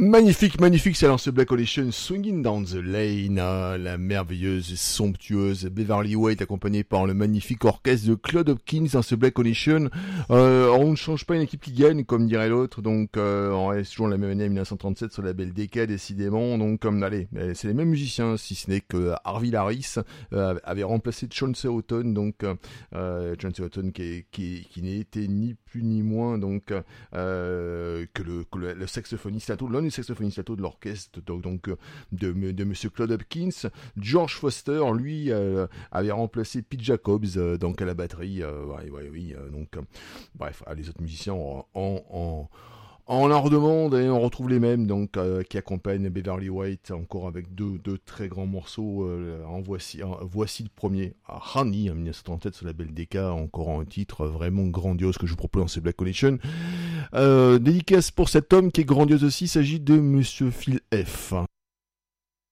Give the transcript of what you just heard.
Magnifique, magnifique, c'est alors ce Black Collection Swinging Down the Lane, la merveilleuse et somptueuse Beverly White accompagnée par le magnifique orchestre de Claude Hopkins dans ce Black Collection. On ne change pas une équipe qui gagne, comme dirait l'autre, donc on reste toujours la même année 1937 sur la label Decca décidément, donc allez, c'est les mêmes musiciens, si ce n'est que Harvey Harris avait remplacé Chauncey Houghton, donc Chauncey Houghton qui n'était ni plus ni moins donc que le saxophoniste alto, l'un des saxophonistes alto de l'orchestre donc de Monsieur Claude Hopkins. George Foster, lui, avait remplacé Pete Jacobs donc à la batterie. Bref, les autres musiciens on en redemande et on retrouve les mêmes donc qui accompagnent Beverly White encore avec deux très grands morceaux. Voici le premier, Honey en 1937 sur la label Decca, encore un titre vraiment grandiose que je vous propose dans ces Black Collection. Dédicace pour cet homme qui est grandiose aussi, il s'agit de Monsieur Phil F.